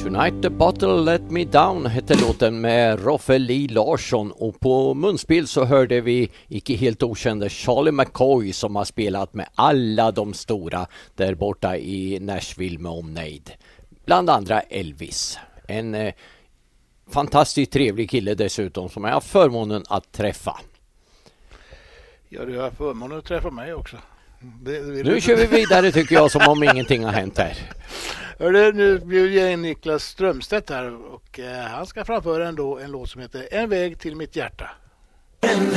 Tonight the bottle let me down hette låten med Roffe Lee Larsson, och på munspel så hörde vi icke helt okände Charlie McCoy som har spelat med alla de stora där borta i Nashville med omnejd. Bland andra Elvis. En fantastiskt trevlig kille dessutom som jag har förmånen att träffa. Ja, du har förmånen att träffa mig också. Nu kör vi vidare tycker jag, som om ingenting har hänt här. Hörde, nu bjuder jag in Niklas Strömstedt här och han ska framföra en låt som heter En väg till mitt hjärta.